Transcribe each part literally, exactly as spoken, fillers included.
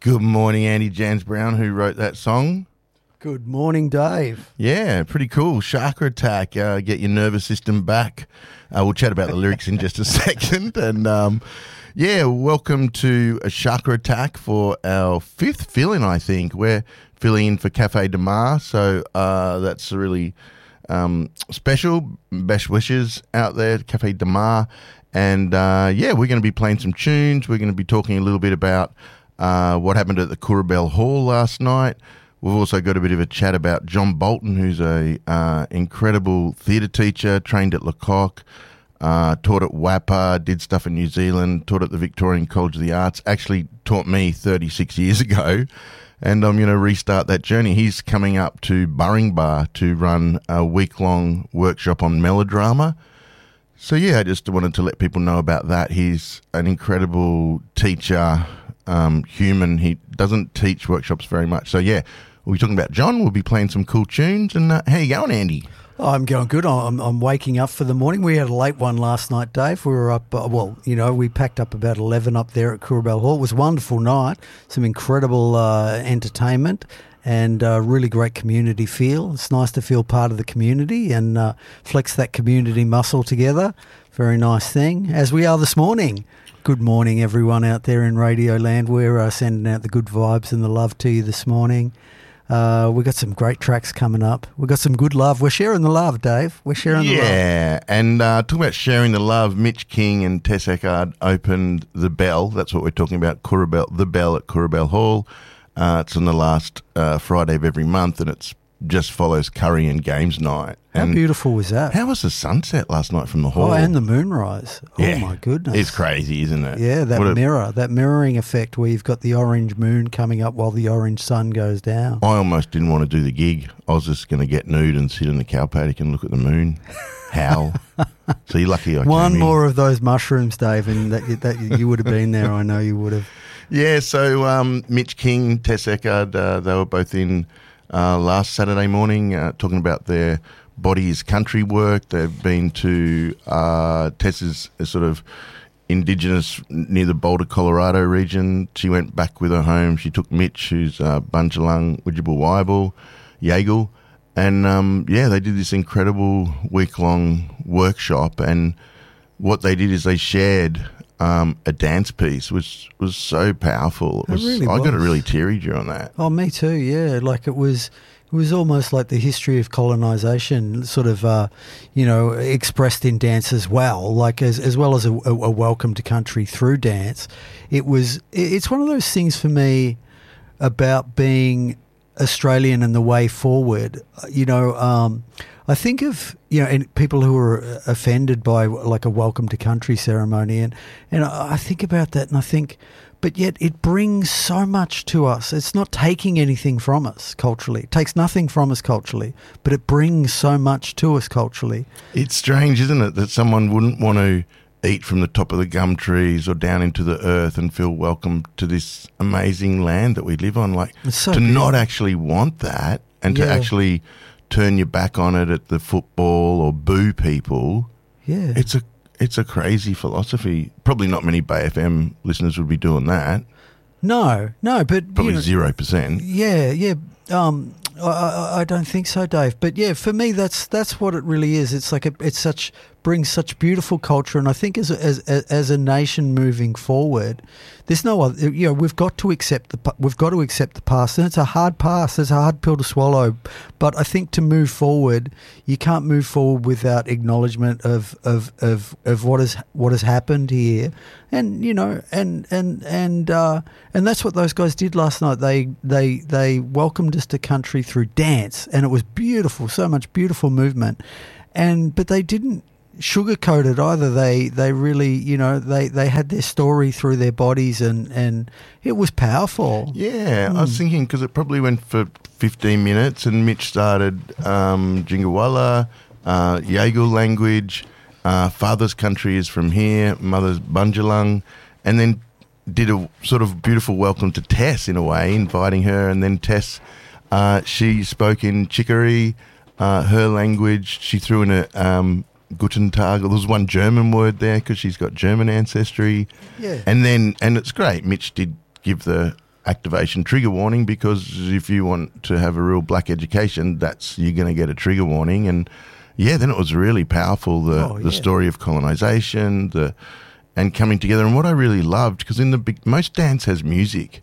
Good morning, Andy Jans Brown, who wrote that song. Good morning, Dave. Yeah, pretty cool. Chakra Attack, uh, get your nervous system back. Uh, we'll chat about the lyrics in just a second. And um, yeah, welcome to a Chakra Attack for our fifth fill-in, I think. We're filling in for Cafe de Mar, so uh, that's really um, special. Best wishes out there, Cafe de Mar. And uh, yeah, we're going to be playing some tunes. We're going to be talking a little bit about uh, what happened at the Coorabell Hall last night. We've also got a bit of a chat about John Bolton, who's a uh, incredible theatre teacher, trained at Lecoq, uh, taught at W A P A, did stuff in New Zealand, taught at the Victorian College of the Arts, actually taught me thirty-six years ago, and I'm going to restart that journey. He's coming up to Burringbar to run a week-long workshop on melodrama. So yeah, I just wanted to let people know about that. He's an incredible teacher, um, human. He doesn't teach workshops very much. So yeah, we'll be talking about John. We'll be playing some cool tunes. And uh, how you going, Andy? Oh, I'm going good. I'm, I'm waking up for the morning. We had a late one last night, Dave. We were up, uh, well, you know, we packed up about eleven up there at Coorabell Hall. It was a wonderful night, some incredible uh, entertainment and uh, really great community feel. It's nice to feel part of the community and uh, flex that community muscle together. Very nice thing, as we are this morning. Good morning, everyone out there in Radio Land. We're uh, sending out the good vibes and the love to you this morning. Uh, we've got some great tracks coming up. We've got some good love. We're sharing the love, Dave. We're sharing the love. Yeah, and uh, talking about sharing the love, Mitch King and Tess Eckard opened The Bell. That's what we're talking about, Coorabell, The Bell at Coorabell Hall. Uh, it's on the last uh, Friday of every month, and it's just follows curry and games night. And how beautiful was that? How was the sunset last night from the hall? Oh, and the moonrise. Yeah. Oh, my goodness. It's crazy, isn't it? Yeah, that What mirror, a, that mirroring effect where you've got the orange moon coming up while the orange sun goes down. I almost didn't want to do the gig. I was just going to get nude and sit in the cow paddock and look at the moon. Howl. So you're lucky I One came more in. of those mushrooms, Dave, and that, that you would have been there. I know you would have. Yeah, so um, Mitch King, Tess Eckard, uh, they were both in uh, last Saturday morning uh, talking about their Body is Country work. They've been to uh, Tess's sort of Indigenous near the Boulder, Colorado region. She went back with her home. She took Mitch, who's uh, Bunjalung, Widjabul Waibul, Yagle. And, um, yeah, they did this incredible week-long workshop. And what they did is they shared um, a dance piece, which was so powerful. It was, It really I was. got really teary during that. Oh, me too, yeah. Like it was... It was almost like the history of colonisation, sort of, uh, you know, expressed in dance as well, like as as well as a, a, a welcome to country through dance. It was. It's one of those things for me about being Australian and the way forward. You know, um, I think of you know, and people who are offended by like a welcome to country ceremony, and and I think about that, and I think. But yet it brings so much to us. It's not taking anything from us culturally. It takes nothing from us culturally, but it brings so much to us culturally. It's strange, isn't it, that someone wouldn't want to eat from the top of the gum trees or down into the earth and feel welcome to this amazing land that we live on. Like, It's so to beautiful. not actually want that and to Yeah. actually turn your back on it at the football or boo people, Yeah. it's a It's a crazy philosophy. Probably not many Bay F M listeners would be doing that. No, no, but... Probably you know, zero percent. Yeah, yeah. Um, I, I, I don't think so, Dave. But yeah, for me, that's that's what it really is. It's like a, it's such brings such beautiful culture, and I think as a, as as a nation moving forward, there's no other. You know, we've got to accept the pa- we've got to accept the past, and it's a hard past. It's a hard pill to swallow. But I think to move forward, you can't move forward without acknowledgement of of of, of what has what has happened here, and you know, and and and uh, and that's what those guys did last night. They they they welcomed us to country through dance, and it was beautiful. So much beautiful movement, and but they didn't sugarcoat it either. They they really, you know, they, they had their story through their bodies, and, and it was powerful. Yeah, mm. I was thinking because it probably went for fifteen minutes, and Mitch started um, Jingawala, uh, Yagle language, uh, father's country is from here, mother's Bunjalung, and then did a sort of beautiful welcome to Tess in a way, inviting her, and then Tess, uh, she spoke in Chicory, uh, her language. She threw in a um, Guten Tag. There was one German word there because she's got German ancestry. Yeah. And then, and it's great, Mitch did give the activation trigger warning, because if you want to have a real black education, that's you're going to get a trigger warning. And yeah, then it was really powerful, the Oh, the yeah. story of colonization, the and coming together. And what I really loved, because in the big, most dance has music,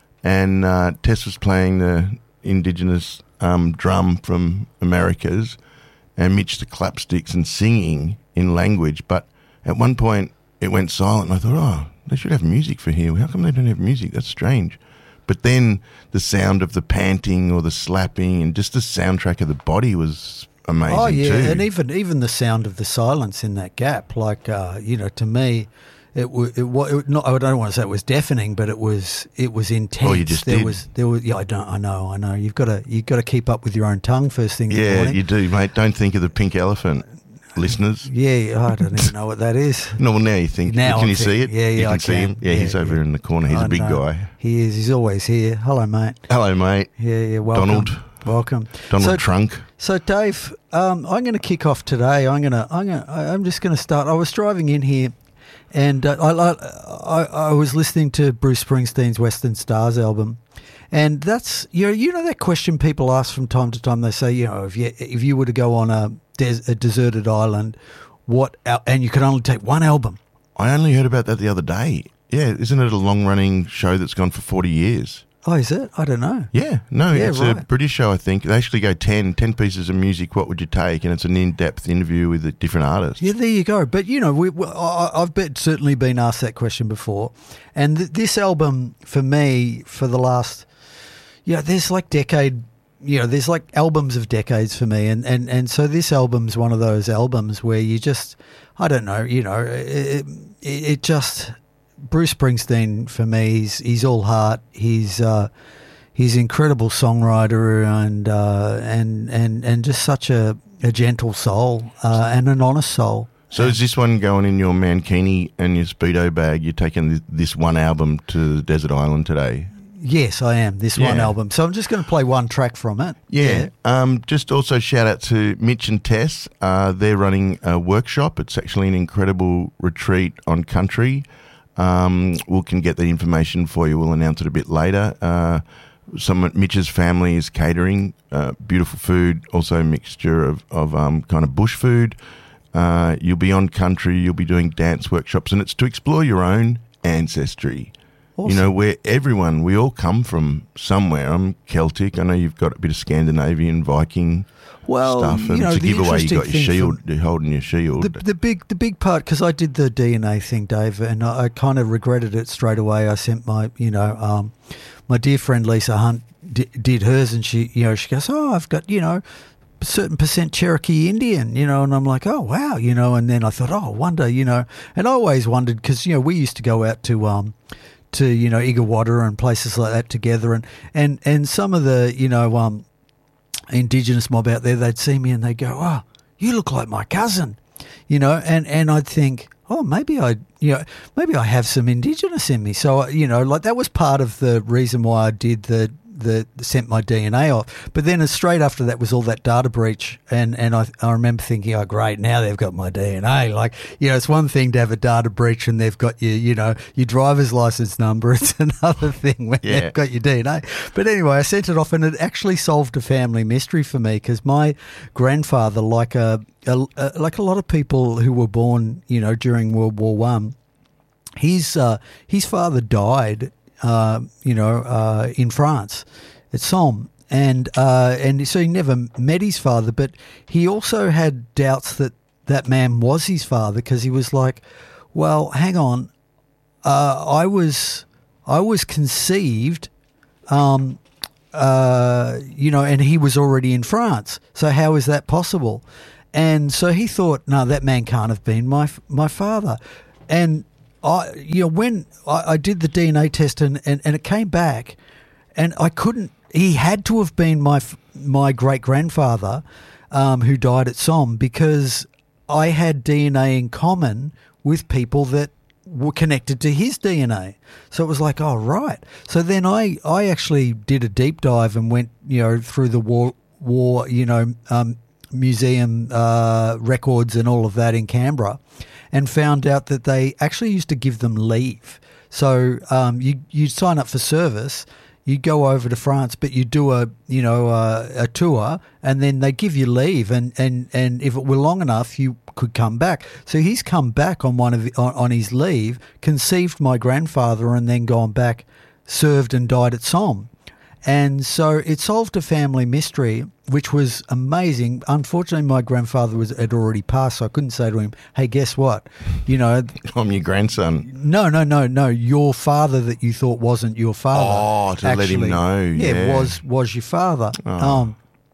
and uh, Tess was playing the indigenous um, drum from Americas, and Mitch the clapsticks and singing in language. But at one point it went silent, and I thought, oh, they should have music for here. How come they don't have music? That's strange. But then the sound of the panting or the slapping and just the soundtrack of the body was amazing Oh yeah, too. and even even the sound of the silence in that gap, like uh, you know, to me, it was it, wa- it not. I don't want to say it was deafening, but it was it was intense. Oh, you just there did. was there was yeah. I don't. I know. I know. You've got to you've got to keep up with your own tongue first thing in the Yeah, morning. you do, mate. Don't think of the pink elephant, listeners. Yeah, I don't even know what that is. No, well, now you think. Now can I'm you see it? thinking- yeah, yeah, You can I see can. him? Yeah, Yeah, he's over yeah. in the corner. He's I a big know. guy. He is. He's always here. Hello, mate. Hello, mate. Yeah, yeah. Welcome. Donald. Welcome. Donald So- Trunk. So, Dave, um, I'm going to kick off today. I'm going to. I'm going. to I'm just going to start. I was driving in here, and uh, I, I I was listening to Bruce Springsteen's Western Stars album, and that's you know you know that question people ask from time to time. They say, you know, if you if you were to go on a, des- a deserted island, what al- and you could only take one album. I only heard about that the other day. Yeah, isn't it a long-running show that's gone for forty years? Oh, is it? I don't know. Yeah, no, Yeah, it's a right. British show, I think. They actually go ten, ten pieces of music, what would you take? And it's an in-depth interview with the different artists. Yeah, there you go. But you know, we, we, I, I've been, certainly been asked that question before, and th- this album for me, for the last, yeah, there's like decade, you know, there's like albums of decades for me, and and and so this album's one of those albums where you just, I don't know, you know, it, it, it just. Bruce Springsteen for me, he's he's all heart. He's uh, he's an incredible songwriter and uh, and and and just such a, a gentle soul uh, and an honest soul. So is this one going in your mankini and your Speedo bag? You're taking th- this one album to the desert island today? Yes, I am. This one Yeah. album. So I'm just going to play one track from it. Yeah. Um, just also shout out to Mitch and Tess. Uh, they're running a workshop. It's actually an incredible retreat on country. Um, we can get that information for you. We'll announce it a bit later. Uh, some Mitch's family is catering uh, beautiful food, also a mixture of, of um, kind of bush food. Uh, you'll be on country. You'll be doing dance workshops, and it's to explore your own ancestry. Awesome. You know, where everyone, we all come from somewhere. I'm Celtic. I know you've got a bit of Scandinavian, Viking Well, stuff. And you know, to the give away, you interesting got your thing shield. from- You're holding your shield. The, the big the big part, because I did the D N A thing, Dave, and I, I kind of regretted it straight away. I sent my, you know, um, my dear friend Lisa Hunt di- did hers, and she, you know, she goes, oh, I've got, you know, a certain percent Cherokee Indian, you know, and I'm like, oh, wow, you know, and then I thought, oh, I wonder, you know, and I always wondered, because, you know, we used to go out to, um, to, you know, Igawada and places like that together, and, and, and some of the, you know, um, Indigenous mob out there, they'd see me and they'd go, oh, you look like my cousin, you know, and, and I'd think, oh, maybe I, you know, maybe I have some Indigenous in me. So, you know, like that was part of the reason why I did the, the sent my D N A off. But then straight after that was all that data breach. And, and I, I remember thinking, oh, great, now they've got my D N A. Like, you know, it's one thing to have a data breach and they've got your, you know, your driver's license number. It's another thing when Yeah. they've got your D N A. But anyway, I sent it off and it actually solved a family mystery for me, because my grandfather, like a, a, a like a lot of people who were born, you know, during World War One, his uh, his father died, uh, you know, uh, in France at Somme, and uh, and so he never met his father. But he also had doubts that that man was his father, because he was like, well, hang on, uh, I was I was conceived. Um, uh, you know, and he was already in France. So how is that possible? And so he thought, no, that man can't have been my my father. And I, you know, when I, I did the D N A test and, and, and it came back, and I couldn't. He had to have been my my great grandfather, um, who died at Somme, because I had D N A in common with people that were connected to his D N A. So it was like, oh, right. So then I, I actually did a deep dive and went, you know, through the war, war you know, um, museum uh, records and all of that in Canberra, and found out that they actually used to give them leave. So um, you you sign up for service. You go over to France, but you do a you know a, a tour, and then they give you leave, and, and, and if it were long enough, you could come back. So he's come back on one of the, on, on his leave, conceived my grandfather, and then gone back, served and died at Somme. And so it solved a family mystery, which was amazing. Unfortunately, my grandfather was had already passed, so I couldn't say to him, hey, guess what? You know, I'm your grandson. No, no, no, no. Your father that you thought wasn't your father. Oh, to actually, let him know. Yeah, yeah, was was your father. Oh. Um,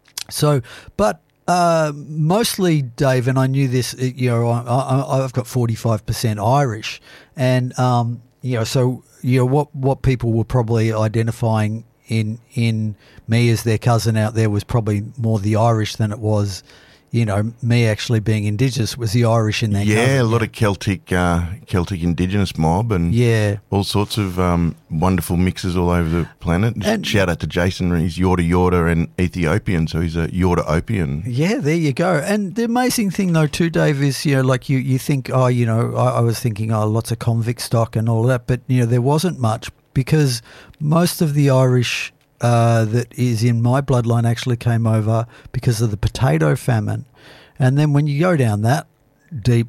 so, but uh, mostly, Dave, and I knew this, you know, I, I, I've got forty-five percent Irish. And, um, you know, so, you know, what, what people were probably identifying in in me as their cousin out there was probably more the Irish than it was, you know, me actually being Indigenous. Was the Irish in that? Yeah, cousin. a lot of Celtic, uh, Celtic Indigenous mob, and yeah, all sorts of um, wonderful mixes all over the planet. And shout out to Jason, he's Yorta Yorta and Ethiopian, so he's a Yorta-opian. Yeah, there you go. And the amazing thing though too, Dave, is, you know, like you, you think, oh, you know, I, I was thinking, oh, lots of convict stock and all that, but, you know, there wasn't much, because most of the Irish uh, that is in my bloodline actually came over because of the potato famine. And then when you go down that deep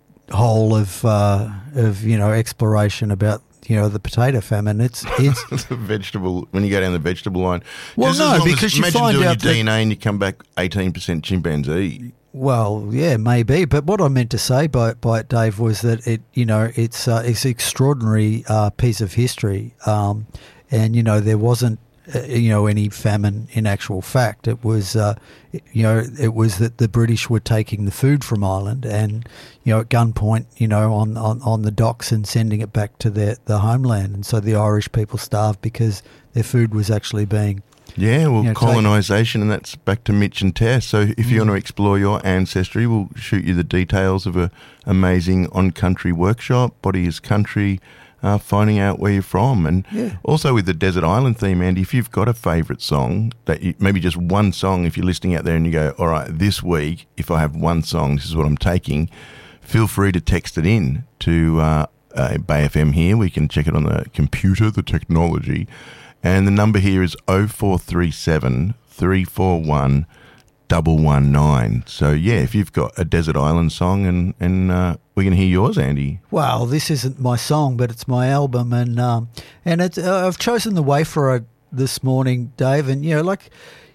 hole of, uh, of you know, exploration about, you know, the potato famine, it's it's the vegetable, when you go down the vegetable line. Well, Just no, as long because as, you imagine find doing out your that, D N A and you come back eighteen percent chimpanzee. Well, yeah, maybe. But what I meant to say by by it, Dave, was that it, you know, it's uh, it's an extraordinary uh, piece of history, um, and you know there wasn't, uh, you know, any famine in actual fact. It was, uh, you know, it was that the British were taking the food from Ireland and, you know, at gunpoint, you know, on, on, on the docks and sending it back to their the homeland, and so the Irish people starved because their food was actually being. Yeah, well, you know, colonisation, and that's back to Mitch and Tess. So if mm. you want to explore your ancestry, we'll shoot you the details of a amazing on-country workshop, Body is Country, uh, finding out where you're from. And yeah. also with the Desert Island theme, Andy, if you've got a favourite song, that you, maybe just one song, if you're listening out there and you go, all right, this week, if I have one song, this is what I'm taking, feel free to text it in to uh, uh, Bay F M here. We can check it on the computer, the technology. And the number here is oh four three seven, three four one, one one nine. So, yeah, if you've got a Desert Island song, and, and uh, we're going to hear yours, Andy. Well, this isn't my song, but it's my album. And um, and it's, uh, I've chosen The Wayfarer this morning, Dave. And, you know, like,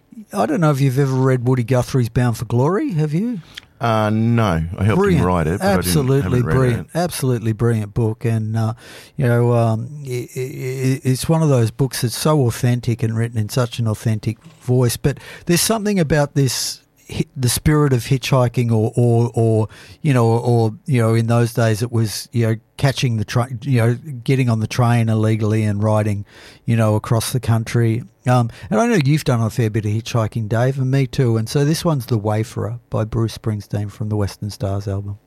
I don't know if you've ever read Woody Guthrie's Bound for Glory. Have you? Uh, no, I helped brilliant. him write it. But Absolutely I didn't, brilliant, it. absolutely brilliant book, and uh, you know, um, it, it, it's one of those books that's so authentic and written in such an authentic voice. But there's something about this, the spirit of hitchhiking, or, or, or you know, or you know, in those days it was, you know, catching the train, you know, getting on the train illegally and riding, you know, across the country. Um, and I know you've done a fair bit of hitchhiking, Dave, and me too. And so this one's The Wayfarer by Bruce Springsteen from the Western Stars album.